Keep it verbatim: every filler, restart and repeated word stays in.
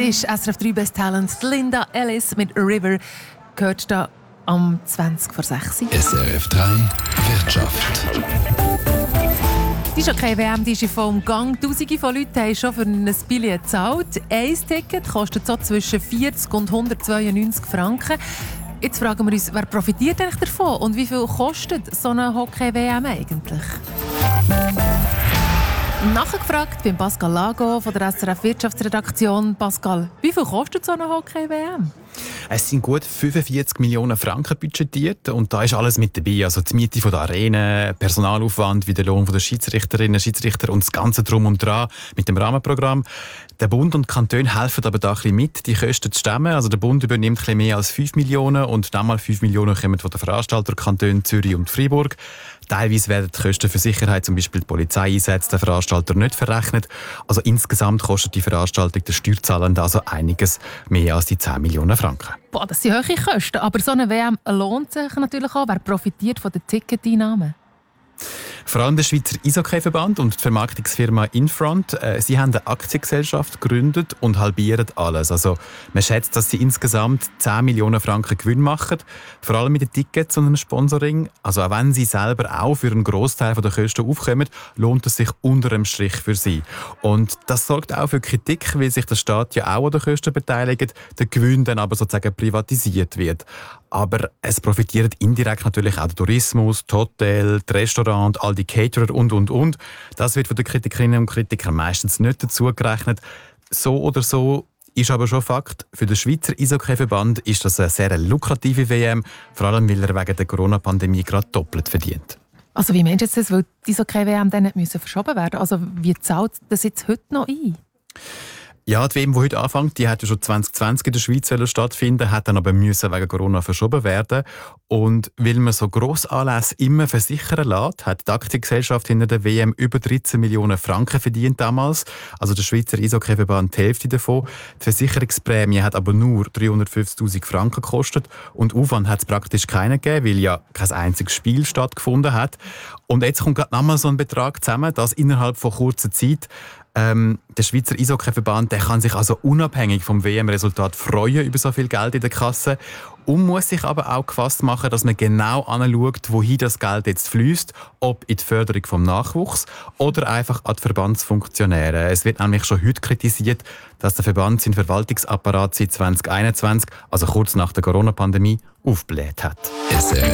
ist S R F drei Best Talent. Linda Ellis mit «River» gehört da am zwanzig vor sechs. S R F drei Wirtschaft. Die Eishockey-W M die ist in vollem Gang. Tausende von Leuten haben schon für ein Billett gezahlt. Ein Ticket kostet so zwischen vierzig und hundertzweiundneunzig Franken. Jetzt fragen wir uns, wer profitiert eigentlich davon und wie viel kostet so eine Hockey-W M eigentlich? Nachgefragt beim Pascal Lago von der S R F Wirtschaftsredaktion. Pascal, wie viel kostet so eine Hockey-W M? Es sind gut fünfundvierzig Millionen Franken budgetiert und da ist alles mit dabei. Also die Miete der Arena, Personalaufwand wie der Lohn der Schiedsrichterinnen und Schiedsrichter und das Ganze drum und dran mit dem Rahmenprogramm. Der Bund und die Kantone helfen aber da ein bisschen mit, die Kosten zu stemmen. Also der Bund übernimmt ein bisschen mehr als fünf Millionen und dann mal fünf Millionen kommen von den Veranstalterkantonen Zürich und Freiburg. Teilweise werden die Kosten für Sicherheit, zum Beispiel die Polizeieinsätze, der Veranstalter nicht verrechnet. Also insgesamt kostet die Veranstaltung der Steuerzahlenden also einiges mehr als die zehn Millionen Franken. Boah, das sind hohe Kosten, aber so eine W M lohnt sich natürlich auch. Wer profitiert von den Ticketeinnahmen? Vor allem der Schweizer Eishockey-Verband und die Vermarktungsfirma Infront, äh, sie haben eine Aktiengesellschaft gegründet und halbieren alles. Also man schätzt, dass sie insgesamt zehn Millionen Franken Gewinn machen, vor allem mit den Tickets und einem Sponsoring. Also auch wenn sie selber auch für einen Großteil der Kosten aufkommen, lohnt es sich unter dem Strich für sie. Und das sorgt auch für Kritik, weil sich der Staat ja auch an den Kosten beteiligt, der Gewinn dann aber sozusagen privatisiert wird. Aber es profitiert indirekt natürlich auch der Tourismus, die Hotels, die Restaurants, all die Caterer und, und, und. Das wird von den Kritikerinnen und Kritikern meistens nicht dazu gerechnet. So oder so ist aber schon Fakt. Für den Schweizer Eishockey-Verband ist das eine sehr lukrative W M, vor allem weil er wegen der Corona-Pandemie gerade doppelt verdient. Also wie meinst du das? Weil die Eishockey-W M dann nicht müssen verschoben werden? Also wie zahlt das jetzt heute noch ein? Ja, die W M, die heute anfängt, die hätte schon zwanzig zwanzig in der Schweiz stattfinden, hat dann aber müssen wegen Corona verschoben werden. Und weil man so Grossanlässe immer versichern lässt, hat die Aktiengesellschaft hinter der W M über dreizehn Millionen Franken verdient damals. Also der Schweizer Eishockey-Verband die Hälfte davon. Die Versicherungsprämie hat aber nur dreihundertfünfzigtausend Franken gekostet. Und Aufwand hat es praktisch keinen gegeben, weil ja kein einziges Spiel stattgefunden hat. Und jetzt kommt gerade nochmal so ein Betrag zusammen, dass innerhalb von kurzer Zeit Ähm, der Schweizer Eishockey-Verband der kann sich also unabhängig vom W M-Resultat freuen über so viel Geld in der Kasse und muss sich aber auch gefasst machen, dass man genau anschaut, wohin das Geld jetzt fließt, ob in die Förderung vom Nachwuchs oder einfach an die Verbandsfunktionäre. Es wird nämlich schon heute kritisiert, dass der Verband seinen Verwaltungsapparat seit zwanzig einundzwanzig, also kurz nach der Corona-Pandemie, aufgebläht hat. S R